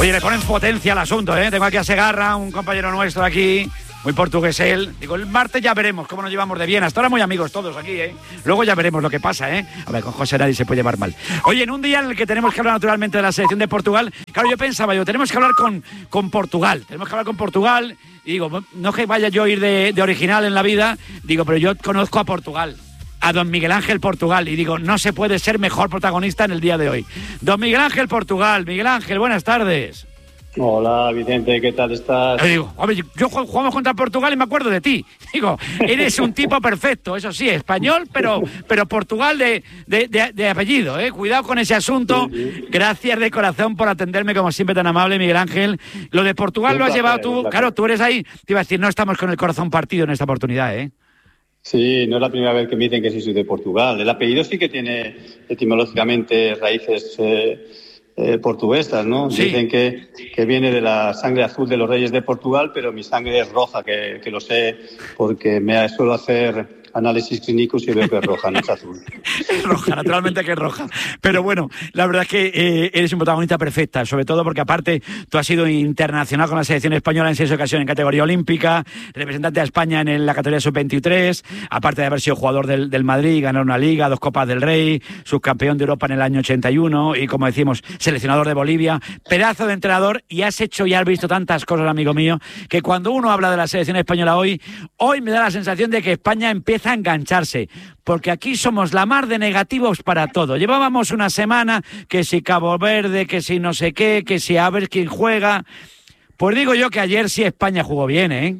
Oye, le ponen potencia al asunto, ¿eh? Tengo aquí a Segarra, un compañero nuestro aquí, muy portugués él. Digo, el martes ya veremos cómo nos llevamos de bien. Hasta ahora muy amigos todos aquí, ¿eh? Luego ya veremos lo que pasa, ¿eh? A ver, con José nadie se puede llevar mal. Oye, en un día en el que tenemos que hablar naturalmente de la selección de Portugal, claro, yo pensaba, tenemos que hablar con Portugal. Tenemos que hablar con Portugal. Y digo, no que vaya yo a ir de original en la vida, digo, pero yo conozco a Portugal. A don Miguel Ángel Portugal, y digo, no se puede ser mejor protagonista en el día de hoy. Don Miguel Ángel Portugal. Miguel Ángel, buenas tardes. Hola, Vicente, ¿qué tal estás? Digo, hombre, yo jugamos contra Portugal y me acuerdo de ti. Digo, eres un tipo perfecto, eso sí, español, pero Portugal de apellido, ¿eh? Cuidado con ese asunto. Sí. Gracias de corazón por atenderme, como siempre, tan amable, Miguel Ángel. Lo de Portugal lo has llevado tú, claro, tú eres ahí. Te iba a decir, no estamos con el corazón partido en esta oportunidad, ¿eh? Sí, no es la primera vez que me dicen que soy de Portugal. El apellido sí que tiene etimológicamente raíces portuguesas, ¿no? Sí. Dicen que viene de la sangre azul de los reyes de Portugal, pero mi sangre es roja, que lo sé porque me suelo hacer análisis clínicos y veo que es roja, no es azul. Es roja, naturalmente que es roja. Pero bueno, la verdad es que eres un protagonista perfecta, sobre todo porque aparte tú has sido internacional con la selección española en 6 ocasiones en categoría olímpica, representante a España en la categoría sub-23, aparte de haber sido jugador del Madrid, ganar una liga, 2 Copas del Rey, subcampeón de Europa en el año 81 y, como decimos, seleccionador de Bolivia, pedazo de entrenador, y has hecho y has visto tantas cosas, amigo mío, que cuando uno habla de la selección española hoy me da la sensación de que España empieza a engancharse, porque aquí somos la mar de negativos para todo. Llevábamos una semana que si Cabo Verde, que si no sé qué, que si a ver quién juega. Pues digo yo que ayer sí España jugó bien, ¿eh?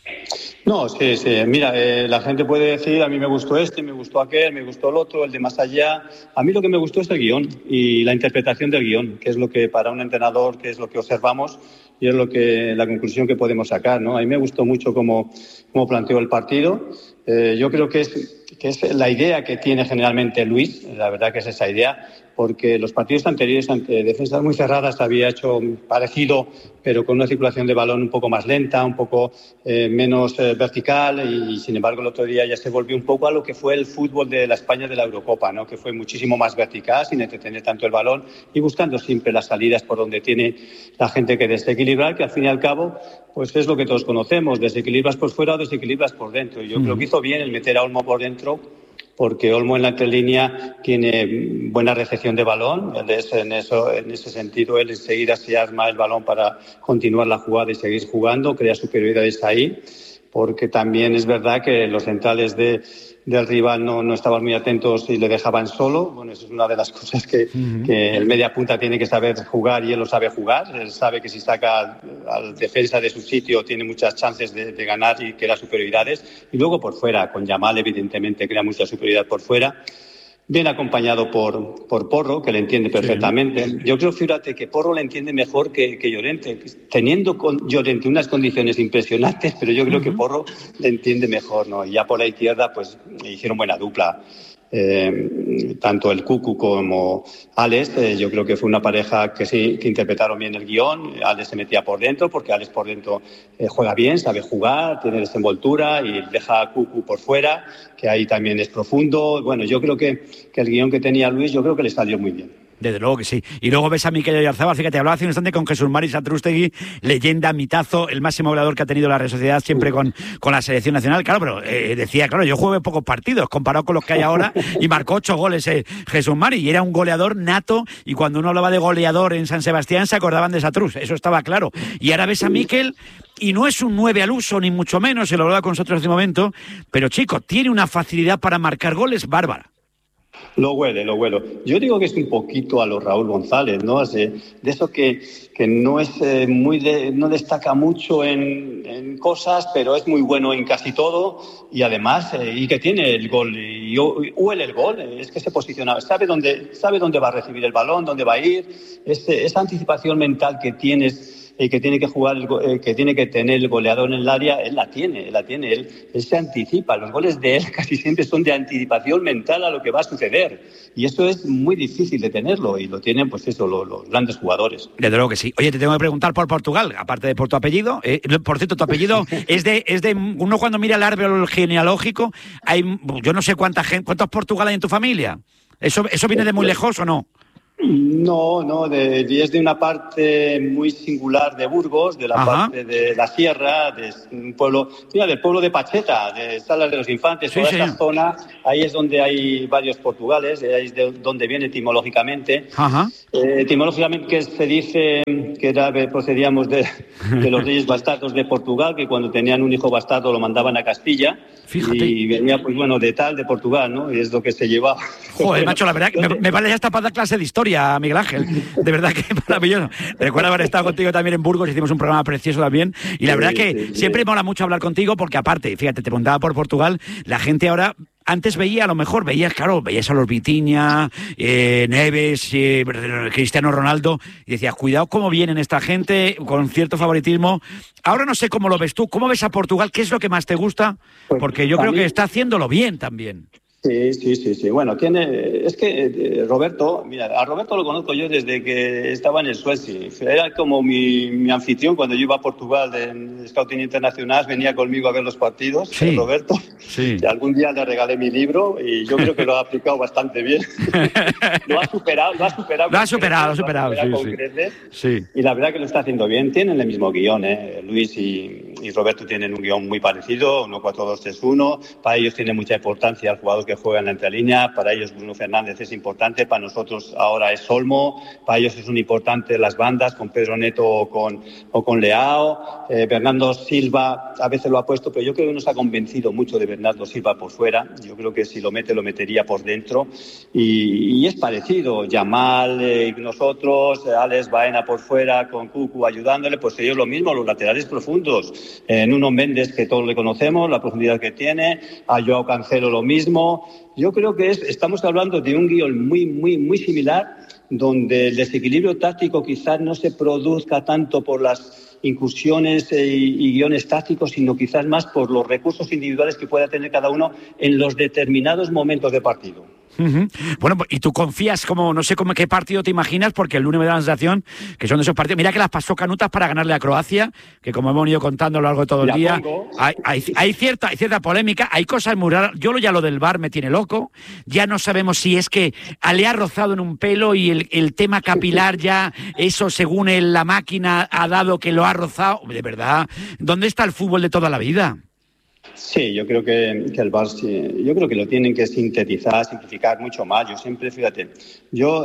No, sí. Mira, la gente puede decir, a mí me gustó me gustó aquel, me gustó el otro, el de más allá. A mí lo que me gustó es el guión y la interpretación del guión, que es lo que para un entrenador, que es lo que observamos y es la conclusión que podemos sacar, ¿no? A mí me gustó mucho cómo planteó el partido. Yo creo que es la idea que tiene generalmente Luis, la verdad que es esa idea, porque los partidos anteriores ante defensas muy cerradas había hecho parecido, pero con una circulación de balón un poco más lenta, un poco menos vertical, y sin embargo el otro día ya se volvió un poco a lo que fue el fútbol de la España de la Eurocopa, ¿no? Que fue muchísimo más vertical, sin entretener tanto el balón y buscando siempre las salidas por donde tiene la gente que desequilibrar, que al fin y al cabo pues es lo que todos conocemos, desequilibras por fuera o desequilibras por dentro. Y yo creo que hizo bien el meter a Olmo por dentro, porque Olmo en la entrelínea tiene buena recepción de balón. En ese sentido, él enseguida se arma el balón para continuar la jugada y seguir jugando, crea superioridades ahí, porque también es verdad que los centrales del rival no estaban muy atentos y le dejaban solo. Bueno, eso es una de las cosas que el media punta tiene que saber jugar, y él lo sabe jugar. Él sabe que si saca al defensa de su sitio tiene muchas chances de ganar y crear superioridades. Y luego por fuera, con Yamal evidentemente crea mucha superioridad por fuera. Bien acompañado por Porro, que le entiende perfectamente. Sí. Yo creo, fíjate, que Porro le entiende mejor que Llorente, teniendo con Llorente unas condiciones impresionantes, pero yo creo que Porro le entiende mejor, ¿no? Y ya por la izquierda, pues, hicieron buena dupla. Tanto el Cucu como Alex, yo creo que fue una pareja que sí, que interpretaron bien el guión. Alex se metía por dentro, porque Alex por dentro juega bien, sabe jugar, tiene desenvoltura, y deja a Cucu por fuera, que ahí también es profundo. Bueno, yo creo que el guión que tenía Luis, yo creo que le salió muy bien. Desde luego que sí. Y luego ves a Mikel Oyarzabal, fíjate, hablaba hace un instante con Jesús Mari Satrústegui, leyenda, mitazo, el máximo goleador que ha tenido la Real Sociedad siempre con la selección nacional. Claro, pero decía, claro, yo jugué pocos partidos comparado con los que hay ahora, y marcó 8 goles Jesús Mari, y era un goleador nato, y cuando uno hablaba de goleador en San Sebastián se acordaban de Satrús, eso estaba claro. Y ahora ves a Mikel, y no es un 9 al uso, ni mucho menos, se lo hablaba con nosotros hace un momento, pero chico, tiene una facilidad para marcar goles bárbara. Lo huelo. Yo digo que es un poquito a lo Raúl González, ¿no? De eso que no es no destaca mucho en cosas, pero es muy bueno en casi todo, y además y que tiene el gol y huele el gol. Es que se posiciona, sabe dónde va a recibir el balón, dónde va a ir. Esa anticipación mental que tienes, que tiene que jugar, que tiene que tener el goleador en el área, él la tiene. Él se anticipa. Los goles de él casi siempre son de anticipación mental a lo que va a suceder. Y eso es muy difícil de tenerlo, y lo tienen, pues eso, los grandes jugadores. Desde luego que sí. Oye, te tengo que preguntar por Portugal, aparte de por tu apellido. Por cierto, tu apellido es de uno, cuando mira el árbol genealógico, hay, yo no sé cuántos Portugal hay en tu familia. ¿Eso viene de muy lejos o no? No, es de una parte muy singular de Burgos, de la parte de la sierra, de un pueblo, del pueblo de Pacheta, de Salas de los Infantes, toda esa zona, ahí es donde hay varios Portugales, ahí es de donde viene etimológicamente. Etimológicamente que se dice que procedíamos de los reyes bastardos de Portugal, que cuando tenían un hijo bastardo lo mandaban a Castilla. Fíjate. Y venía, de Portugal, ¿no? Y es lo que se llevaba. Joder, macho, la verdad que me vale ya hasta para dar clase de historia, Miguel Ángel. De verdad que maravilloso. Recuerdo haber estado contigo también en Burgos, hicimos un programa precioso también. Y la verdad que siempre mola mucho hablar contigo porque aparte, fíjate, te preguntaba por Portugal, la gente ahora... Antes veías a los Vitinha, Neves, Cristiano Ronaldo, y decías, cuidado cómo vienen esta gente, con cierto favoritismo. Ahora no sé cómo lo ves tú, ¿cómo ves a Portugal? ¿Qué es lo que más te gusta? Porque yo creo que está haciéndolo bien también. Sí. Bueno, es que Roberto, mira, a Roberto lo conozco yo desde que estaba en el Swansea. Era como mi anfitrión cuando yo iba a Portugal en Scouting Internacional, venía conmigo a ver los partidos, Roberto. Sí. Y algún día le regalé mi libro y yo creo que lo ha aplicado bastante bien. Lo ha superado. Sí. Y la verdad que lo está haciendo bien. Tienen el mismo guión, Luis y Roberto tienen un guión muy parecido, 1-4-2-3-1. Para ellos tiene mucha importancia el jugador que juega en la entrelínea. Para ellos Bruno Fernández es importante, para nosotros ahora es Olmo, para ellos es un importante las bandas con Pedro Neto o con Leao. Bernardo Silva a veces lo ha puesto, pero yo creo que no se ha convencido mucho de Bernardo Silva por fuera. Yo creo que si lo metería por dentro y es parecido. Yamal, nosotros, Alex Baena por fuera con Cucu ayudándole, pues ellos lo mismo, los laterales profundos. Nuno Méndez, que todos le conocemos, la profundidad que tiene, a Joao Cancelo lo mismo. Yo creo que estamos hablando de un guión muy similar, donde el desequilibrio táctico quizás no se produzca tanto por las incursiones y guiones tácticos, sino quizás más por los recursos individuales que pueda tener cada uno en los determinados momentos de partido. Bueno, y tú confías, no sé qué partido te imaginas, porque el lunes me da la sensación que son de esos partidos. Mira que las pasó canutas para ganarle a Croacia, que como hemos ido contando a lo largo de todo el día, hay cierta polémica, hay cosas muy raras. Ya lo del VAR me tiene loco, ya no sabemos si es que le ha rozado en un pelo y el tema capilar ya, eso según la máquina ha dado que lo ha rozado. De verdad, ¿dónde está el fútbol de toda la vida? Sí, yo creo que el VAR, yo creo que lo tienen que simplificar mucho más. Yo siempre, fíjate, yo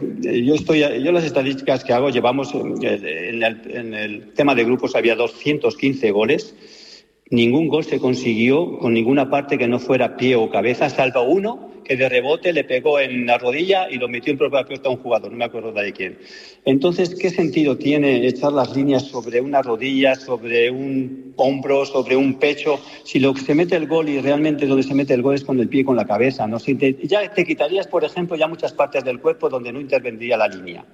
las estadísticas que hago, llevamos en el tema de grupos había 215 goles. Ningún gol se consiguió con ninguna parte que no fuera pie o cabeza, salvo uno que de rebote le pegó en la rodilla y lo metió en propia puerta a un jugador, no me acuerdo de quién. Entonces, ¿qué sentido tiene echar las líneas sobre una rodilla, sobre un hombro, sobre un pecho, si lo que se mete el gol y realmente donde se mete el gol es con el pie y con la cabeza? ¿No? Ya te quitarías, por ejemplo, ya muchas partes del cuerpo donde no intervendría la línea.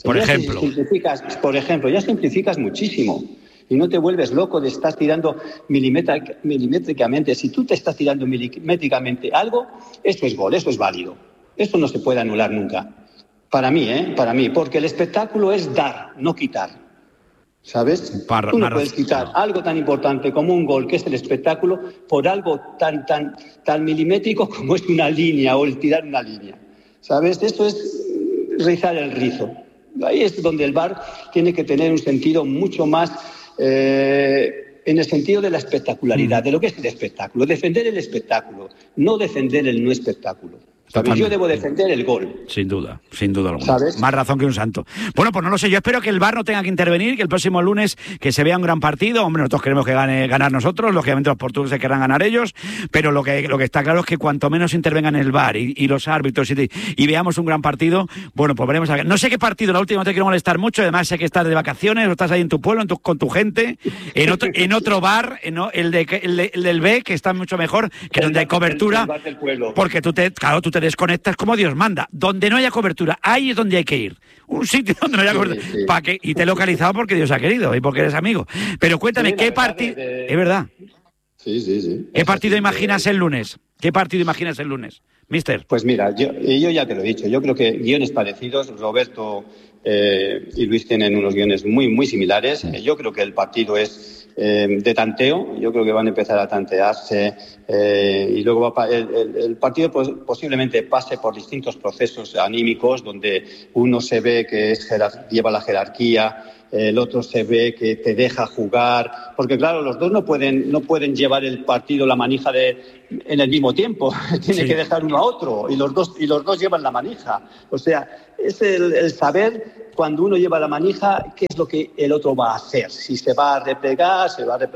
Ya simplificas muchísimo. Y no te vuelves loco de estar tirando milimétricamente. Si tú te estás tirando milimétricamente algo, eso es gol, eso es válido. Eso no se puede anular nunca. Para mí, porque el espectáculo es dar, no quitar. ¿Sabes? Tú no puedes quitar algo tan importante como un gol, que es el espectáculo, por algo tan milimétrico como es una línea o el tirar una línea. ¿Sabes? Eso es rizar el rizo. Ahí es donde el VAR tiene que tener un sentido mucho más... en el sentido de la espectacularidad, de lo que es el espectáculo, defender el espectáculo, no defender el no espectáculo. Yo debo defender el gol. Sin duda alguna. ¿Sabes? Más razón que un santo. Bueno, pues no lo sé. Yo espero que el VAR no tenga que intervenir, que el próximo lunes que se vea un gran partido. Hombre, nosotros queremos que ganar nosotros. Lógicamente los portugueses querrán ganar ellos. Pero lo que está claro es que cuanto menos intervengan el VAR y los árbitros y veamos un gran partido, bueno, pues veremos. No sé qué partido, la última no te quiero molestar mucho. Además sé que estás de vacaciones o estás ahí en tu pueblo, con tu gente. En otro bar, el del B, que está mucho mejor, que donde hay cobertura. Porque tú te desconectas como Dios manda. Donde no haya cobertura, ahí es donde hay que ir. Un sitio donde no haya cobertura. Sí. Y te he localizado porque Dios ha querido y porque eres amigo. Pero cuéntame, ¿qué partido? Es verdad. Sí. ¿Qué partido imaginas el lunes? Mister? Pues mira, yo ya te lo he dicho. Yo creo que guiones parecidos. Roberto y Luis tienen unos guiones muy similares. Yo creo que el partido es de tanteo. Yo creo que van a empezar a tantearse y luego el partido pues, posiblemente pase por distintos procesos anímicos donde uno se ve que lleva la jerarquía, el otro se ve que te deja jugar, porque claro, los dos no pueden llevar el partido, la manija en el mismo tiempo, tiene que dejar uno a otro y los dos llevan la manija. O sea, es el saber cuando uno lleva la manija qué es lo que el otro va a hacer, si se va a replegar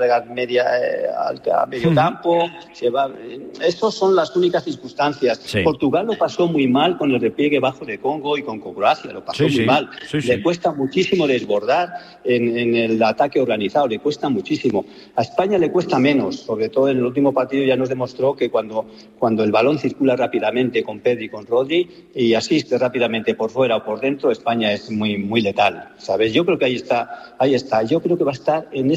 a medio campo, esas son las únicas circunstancias. Sí. Portugal lo pasó muy mal con el repliegue bajo de Congo y con Croacia, lo pasó muy mal. Le cuesta muchísimo desbordar en el ataque organizado, le cuesta muchísimo. A España le cuesta menos, sobre todo en el último partido ya nos demostró que cuando el balón circula rápidamente con Pedri y con Rodri y asiste rápidamente por fuera o por dentro, España es muy letal, ¿sabes? Yo creo que ahí está. Yo creo que va a estar en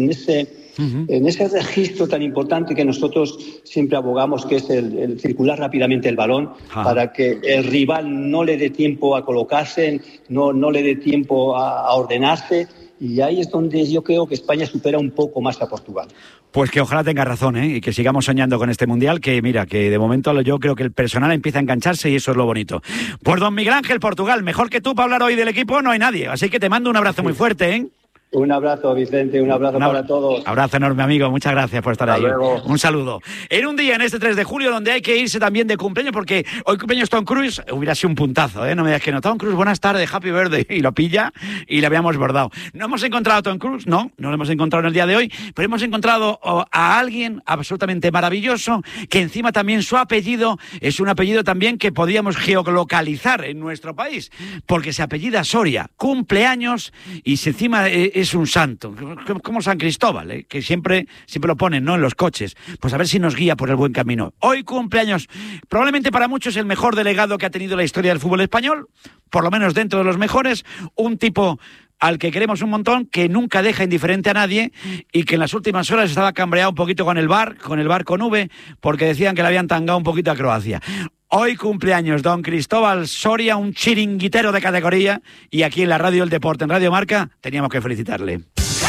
ese registro tan importante que nosotros siempre abogamos, que es el circular rápidamente el balón para que el rival no le dé tiempo a colocarse, no le dé tiempo a ordenarse. Y ahí es donde yo creo que España supera un poco más a Portugal. Pues que ojalá tenga razón, y que sigamos soñando con este Mundial, que mira, que de momento yo creo que el personal empieza a engancharse y eso es lo bonito. Pues don Miguel Ángel, Portugal, mejor que tú para hablar hoy del equipo no hay nadie, así que te mando un abrazo muy fuerte, ¿eh? Un abrazo, Vicente, un abrazo para todos. Abrazo enorme, amigo, muchas gracias por estar ahí. Luego. Un saludo. En un día, en este 3 de julio, donde hay que irse también de cumpleaños, porque hoy cumpleaños Tom Cruise, hubiera sido un puntazo, no me digas que no. Tom Cruise, buenas tardes, happy birthday, y lo pilla, y le habíamos bordado. No hemos encontrado a Tom Cruise, no lo hemos encontrado en el día de hoy, pero hemos encontrado a alguien absolutamente maravilloso, que encima también su apellido es un apellido también que podíamos geolocalizar en nuestro país, porque se apellida Soria, cumpleaños, y encima es un santo, como San Cristóbal, que siempre lo ponen, ¿no?, en los coches. Pues a ver si nos guía por el buen camino. Hoy cumpleaños, probablemente para muchos el mejor delegado que ha tenido la historia del fútbol español, por lo menos dentro de los mejores, un tipo al que queremos un montón, que nunca deja indiferente a nadie y que en las últimas horas estaba cambreado un poquito con el VAR con V, porque decían que le habían tangado un poquito a Croacia. Hoy cumpleaños don Cristóbal Soria, un chiringuitero de categoría, y aquí en la Radio El Deporte, en Radio Marca, teníamos que felicitarle.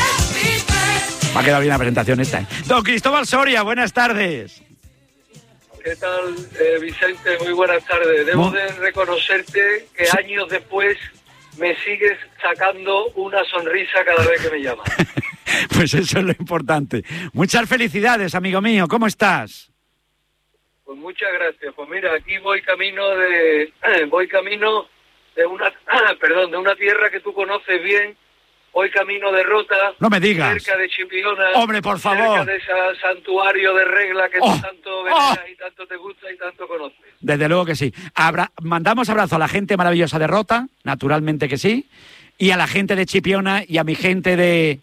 Me ha quedado bien la presentación esta. Don Cristóbal Soria, buenas tardes. ¿Qué tal, Vicente? Muy buenas tardes. Debo de reconocerte que años después me sigues sacando una sonrisa cada vez que me llamas. Pues eso es lo importante. Muchas felicidades, amigo mío. ¿Cómo estás? Pues muchas gracias. Pues mira, aquí voy camino de una tierra que tú conoces bien. Voy camino de Rota. No me digas. Cerca de Chipiona. Hombre, por favor. Cerca de ese santuario de Regla que tú tanto veneras y tanto te gusta y tanto conoces. Desde luego que sí. Mandamos abrazo a la gente maravillosa de Rota, naturalmente que sí. Y a la gente de Chipiona y a mi gente de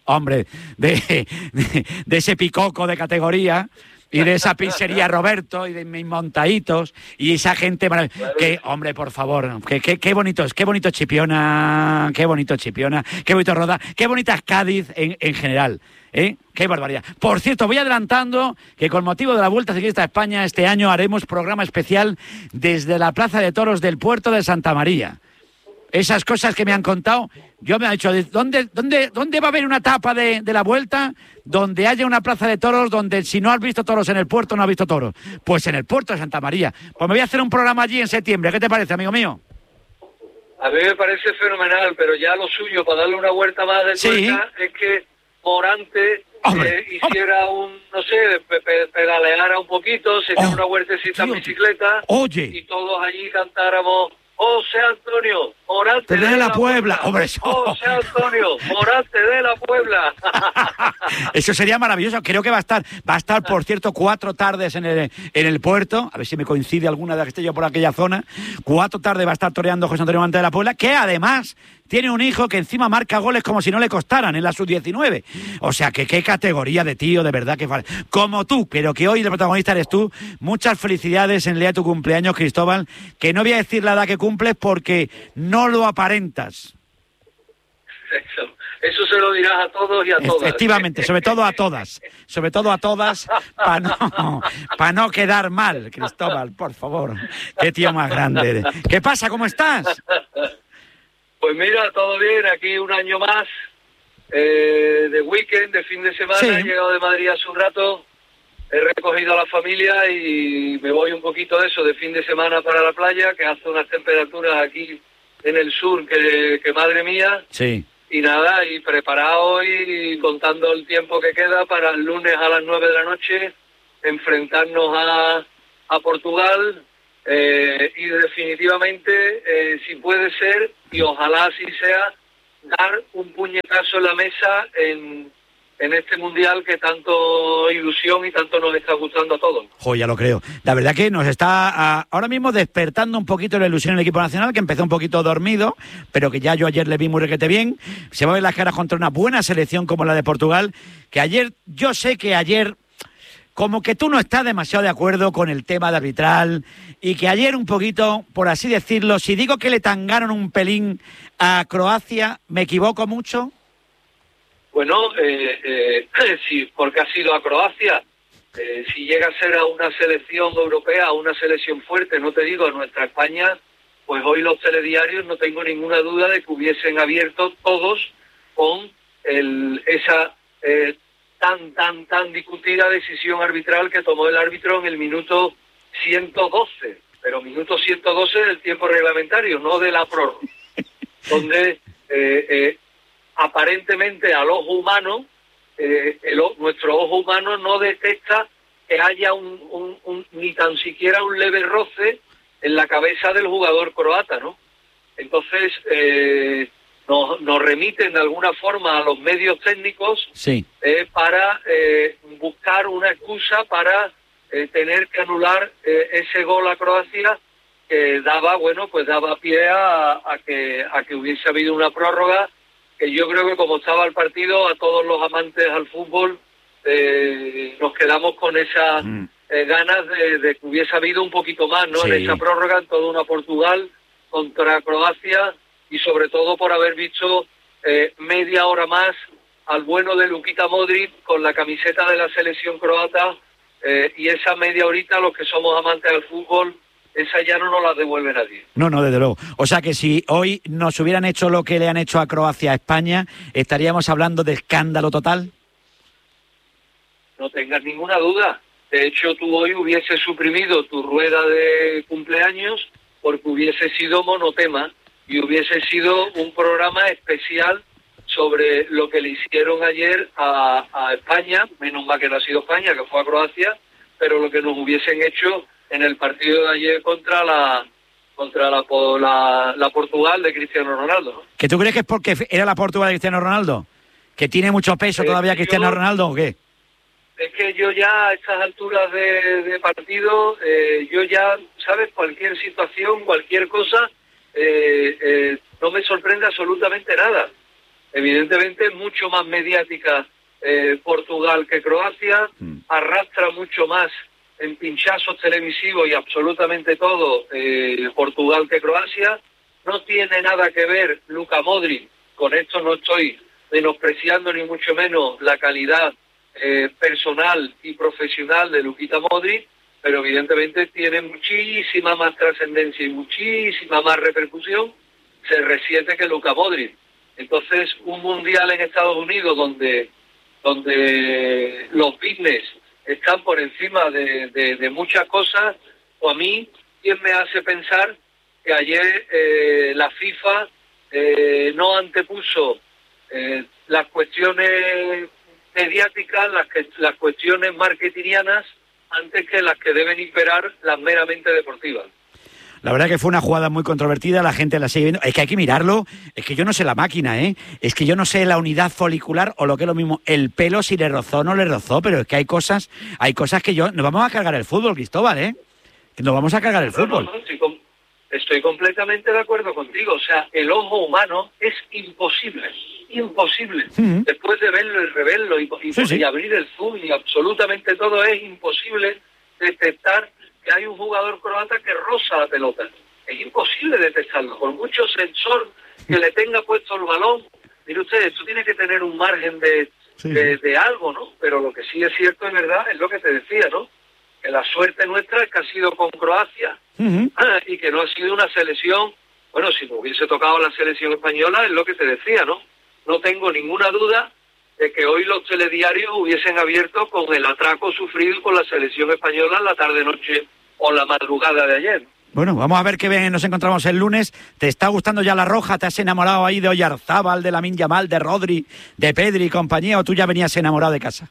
ese picoco de categoría. Y de esa pizzería Roberto y de mis montaditos y esa gente maravillosa. Que, hombre, por favor, qué bonito es, qué bonito Chipiona, qué bonito Roda, qué bonita es Cádiz en general. Qué barbaridad. Por cierto, voy adelantando que con motivo de la Vuelta Ciclista a España este año haremos programa especial desde la Plaza de Toros del Puerto de Santa María. Esas cosas que me han contado, yo me he dicho, ¿dónde va a haber una etapa de la Vuelta donde haya una plaza de toros, donde si no has visto toros en el puerto, no has visto toros? Pues en el puerto de Santa María. Pues me voy a hacer un programa allí en septiembre. ¿Qué te parece, amigo mío? A mí me parece fenomenal, pero ya lo suyo, para darle una vuelta más de tuerca, es que Morante hiciera pedaleara un poquito, se diera una vueltecita en bicicleta, y todos allí cantáramos José Antonio, Morante de la Puebla. Hombre, José Antonio, Morante de la Puebla. Eso sería maravilloso. Creo que va a estar, por cierto, 4 tardes en el puerto. A ver si me coincide alguna de las que esté yo por aquella zona. 4 tardes va a estar toreando José Antonio Morante de la Puebla, que además tiene un hijo que encima marca goles como si no le costaran en la sub-19. O sea, que qué categoría de tío, de verdad, que como tú, pero que hoy el protagonista eres tú. Muchas felicidades en el día de tu cumpleaños, Cristóbal, que no voy a decir la edad que cumples porque no lo aparentas. Eso se lo dirás a todos y a todas. Efectivamente, sobre todo a todas, para no quedar mal, Cristóbal, por favor. Qué tío más grande eres. ¿Qué pasa? ¿Cómo estás? Pues mira, todo bien, aquí un año más de weekend, de fin de semana. Sí. He llegado de Madrid hace un rato, he recogido a la familia y me voy un poquito de eso, de fin de semana para la playa, que hace unas temperaturas aquí en el sur que madre mía. Sí. Y nada, y preparado y contando el tiempo que queda para el lunes a las 9 de la noche enfrentarnos a Portugal, y definitivamente, si puede ser, y ojalá así sea, dar un puñetazo en la mesa en este mundial que tanto ilusión y tanto nos está gustando a todos. Ya lo creo. La verdad que nos está ahora mismo despertando un poquito la ilusión en el equipo nacional, que empezó un poquito dormido, pero que ya yo ayer le vi muy requete bien. Se va a ver las caras contra una buena selección como la de Portugal, que ayer, yo sé que ayer, como que tú no estás demasiado de acuerdo con el tema de arbitral, y que ayer un poquito, por así decirlo, si digo que le tangaron un pelín a Croacia, ¿me equivoco mucho? Bueno, sí, porque ha sido a Croacia. Si llega a ser a una selección europea, a una selección fuerte, no te digo a nuestra España, pues hoy los telediarios no tengo ninguna duda de que hubiesen abierto todos con esa tan discutida decisión arbitral que tomó el árbitro en el minuto 112, pero minuto 112 del tiempo reglamentario, no de la prórroga, donde aparentemente al ojo humano, nuestro ojo humano no detecta que haya ni tan siquiera un leve roce en la cabeza del jugador croata, ¿no? Entonces nos remiten de alguna forma a los medios técnicos, sí, para buscar una excusa para tener que anular ese gol a Croacia, que daba pie a que hubiese habido una prórroga, que yo creo que como estaba el partido, a todos los amantes al fútbol nos quedamos con esas ganas de que hubiese habido un poquito más, ¿no? Sí. En esa prórroga, en toda una Portugal contra Croacia, y sobre todo por haber visto media hora más al bueno de Luka Modric con la camiseta de la selección croata, y esa media horita, los que somos amantes del fútbol, esa ya no nos la devuelve nadie. No, desde luego. O sea que si hoy nos hubieran hecho lo que le han hecho a Croacia a España, ¿estaríamos hablando de escándalo total? No tengas ninguna duda. De hecho, tú hoy hubieses suprimido tu rueda de cumpleaños porque hubiese sido monotema y hubiese sido un programa especial sobre lo que le hicieron ayer a España, menos mal que no ha sido España, que fue a Croacia, pero lo que nos hubiesen hecho en el partido de ayer contra la Portugal de Cristiano Ronaldo, ¿no? ¿Que tú crees que es porque era la Portugal de Cristiano Ronaldo? ¿Que tiene mucho peso todavía Cristiano Ronaldo o qué? Es que yo ya a estas alturas de partido, yo ya, ¿sabes? Cualquier situación, cualquier cosa, no me sorprende absolutamente nada. Evidentemente es mucho más mediática Portugal que Croacia, arrastra mucho más en pinchazos televisivos y absolutamente todo Portugal que Croacia. No tiene nada que ver Luka Modric, con esto no estoy menospreciando ni mucho menos la calidad personal y profesional de Luka Modric, pero evidentemente tiene muchísima más trascendencia y muchísima más repercusión CR7 que Luka Modric. Entonces, un mundial en Estados Unidos donde los business están por encima de muchas cosas, o a mí, ¿quién me hace pensar que ayer la FIFA no antepuso las cuestiones mediáticas, las cuestiones marketingianas, antes que las que deben imperar las meramente deportivas? La verdad que fue una jugada muy controvertida, la gente la sigue viendo. Es que hay que mirarlo, es que yo no sé la máquina, es que yo no sé la unidad folicular o lo que es lo mismo, el pelo si le rozó o no le rozó, pero es que hay cosas que nos vamos a cargar el fútbol, Cristóbal, que nos vamos a cargar el fútbol. No, estoy completamente de acuerdo contigo, o sea, el ojo humano es imposible, después de verlo y reverlo y abrir el zoom y absolutamente todo, es imposible detectar que hay un jugador croata que roza la pelota. Es imposible detectarlo, por mucho sensor que le tenga puesto el balón. Mire usted, esto tiene que tener un margen de algo, ¿no? Pero lo que sí es cierto, es verdad, es lo que te decía, ¿no? Que la suerte nuestra es que ha sido con Croacia y que no ha sido una selección. Bueno, si nos hubiese tocado la selección española, es lo que te decía, ¿no? no tengo ninguna duda de que hoy los telediarios hubiesen abierto con el atraco sufrido por la selección española en la tarde-noche o la madrugada de ayer. Bueno, vamos a ver qué bien nos encontramos el lunes. ¿Te está gustando ya la roja? ¿Te has enamorado ahí de Oyarzábal, de Lamine Yamal, de Rodri, de Pedri y compañía, o tú ya venías enamorado de casa?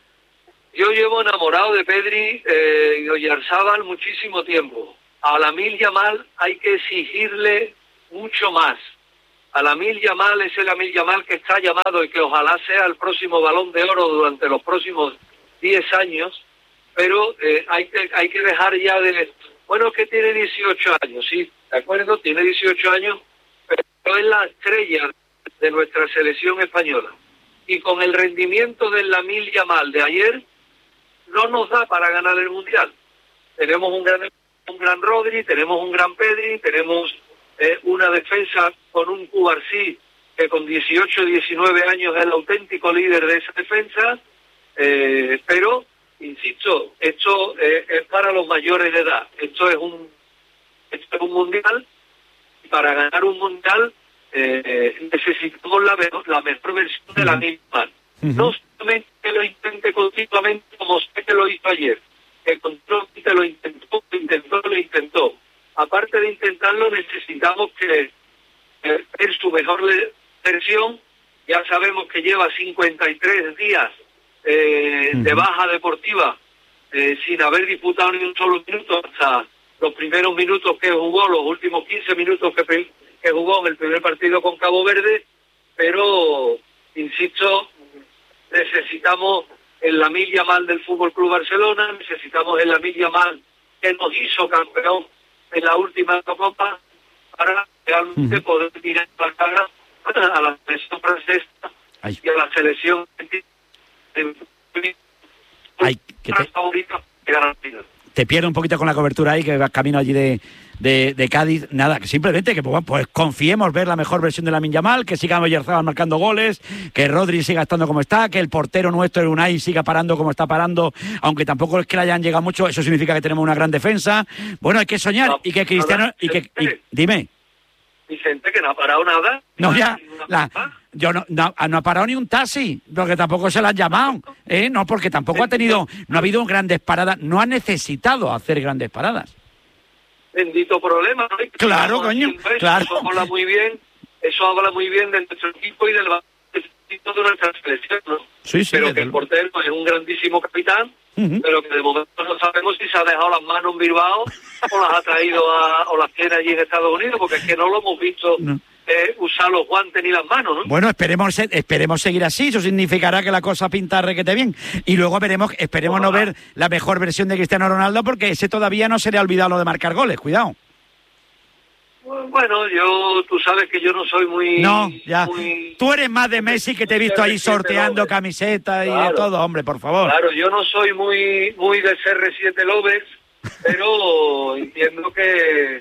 Yo llevo enamorado de Pedri y de Oyarzábal muchísimo tiempo. A Lamine Yamal hay que exigirle mucho más. A Lamine Yamal es el Lamine Yamal que está llamado y que ojalá sea el próximo Balón de Oro durante los próximos 10 años, pero hay que dejar ya de... Bueno, que tiene 18 años, sí, de acuerdo, tiene 18 años, pero es la estrella de nuestra selección española. Y con el rendimiento del Lamine Yamal de ayer, no nos da para ganar el Mundial. Tenemos un gran Rodri, tenemos un gran Pedri, tenemos una defensa con un Cubarsí que con 18, 19 años es el auténtico líder de esa defensa, pero... Insisto, esto es para los mayores de edad. Esto es un mundial. Y para ganar un mundial necesitamos la mejor versión de la misma. No solamente que lo intente continuamente como sé que lo hizo ayer. Que continuamente lo intentó. Aparte de intentarlo, necesitamos que ver su mejor versión. Ya sabemos que lleva 53 días de baja deportiva, sin haber disputado ni un solo minuto hasta los primeros minutos que jugó, los últimos 15 minutos que jugó en el primer partido con Cabo Verde, pero, insisto, necesitamos el Lamine Yamal del Fútbol Club Barcelona, necesitamos el Lamine Yamal que nos hizo campeón en la última Copa para realmente poder tirar la cara a la selección francesa y a la selección te pierdo un poquito con la cobertura ahí, que vas camino allí de Cádiz. Nada, que simplemente que pues confiemos ver la mejor versión de Lamine Yamal, que siga Oyarzábal marcando goles, que Rodri siga estando como está, que el portero nuestro, el Unai, siga parando como está parando, aunque tampoco es que le hayan llegado mucho. Eso significa que tenemos una gran defensa. Bueno, hay que soñar, y que Cristiano... Dime. Vicente, que no ha parado nada. No, ya, no ha parado ni un taxi, porque tampoco se lo han llamado, no, porque tampoco no ha habido grandes paradas, no ha necesitado hacer grandes paradas. Bendito problema, ¿no? Claro, coño, claro. Eso habla muy bien de nuestro equipo y del de nuestra selección, ¿no? Sí, pero que el portero es un grandísimo capitán, pero que de momento no sabemos si se ha dejado las manos en Bilbao o las ha traído o las tiene allí en Estados Unidos, porque es que no lo hemos visto usar los guantes ni las manos, ¿no? Bueno, esperemos seguir así. Eso significará que la cosa pinta requete bien. Y luego esperemos no ver la mejor versión de Cristiano Ronaldo, porque ese todavía no se le ha olvidado lo de marcar goles. Cuidado. Bueno, tú sabes que yo no soy muy... No, ya. Tú eres más de Messi, que te he visto ahí sorteando camisetas y de todo, hombre, por favor. Claro, yo no soy muy de CR7 lovers, pero entiendo que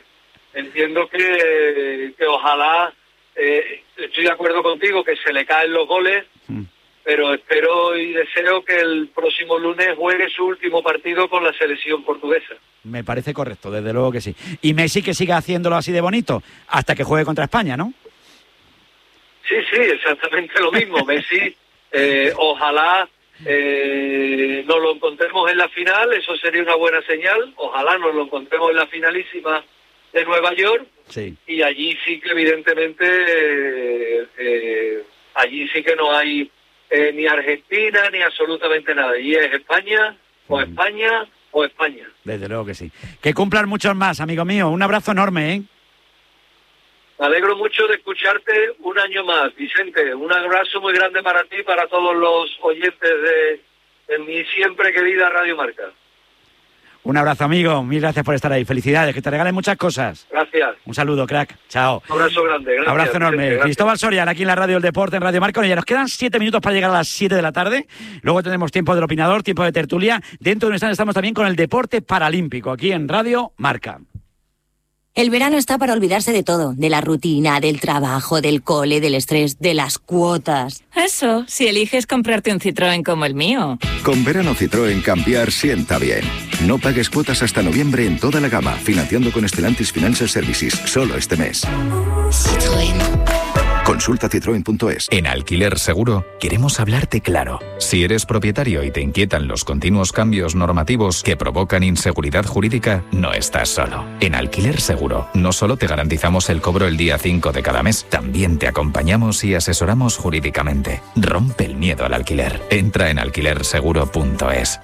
ojalá, estoy de acuerdo contigo, que se le caen los goles, pero espero y deseo que el próximo lunes juegue su último partido con la selección portuguesa. Me parece correcto, desde luego que sí. Y Messi que siga haciéndolo así de bonito hasta que juegue contra España, ¿no? Sí, exactamente lo mismo. Messi, ojalá nos lo encontremos en la final, eso sería una buena señal. Ojalá nos lo encontremos en la finalísima de Nueva York. Sí. Y allí sí que evidentemente allí sí que no hay ni Argentina ni absolutamente nada. Y es España o España o España. Desde luego que sí. Que cumplan muchos más, amigo mío. Un abrazo enorme, ¿eh? Me alegro mucho de escucharte un año más, Vicente. Un abrazo muy grande para ti y para todos los oyentes de mi siempre querida Radio Marca. Un abrazo, amigo. Mil gracias por estar ahí. Felicidades, que te regalen muchas cosas. Gracias. Un saludo, crack. Chao. Un abrazo grande. Gracias. Abrazo enorme. Gracias. Cristóbal Soria, aquí en la Radio del Deporte, en Radio Marca. Ya nos quedan 7 minutos para llegar a las 7 de la tarde. Luego tenemos tiempo del opinador, tiempo de tertulia. Dentro de un instante estamos también con el deporte paralímpico, aquí en Radio Marca. El verano está para olvidarse de todo, de la rutina, del trabajo, del cole, del estrés, de las cuotas. Eso, si eliges comprarte un Citroën como el mío. Con verano Citroën cambiar sienta bien. No pagues cuotas hasta noviembre en toda la gama, financiando con Stellantis Financial Services, solo este mes. Citroën. Consulta citroen.es. En Alquiler Seguro queremos hablarte claro. Si eres propietario y te inquietan los continuos cambios normativos que provocan inseguridad jurídica, no estás solo. En Alquiler Seguro no solo te garantizamos el cobro el día 5 de cada mes, también te acompañamos y asesoramos jurídicamente. Rompe el miedo al alquiler. Entra en alquilerseguro.es.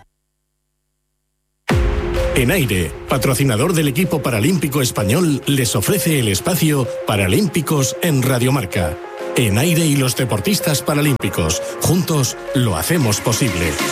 Enaire, patrocinador del equipo paralímpico español, les ofrece el espacio Paralímpicos en Radiomarca. Enaire y los deportistas paralímpicos, juntos lo hacemos posible.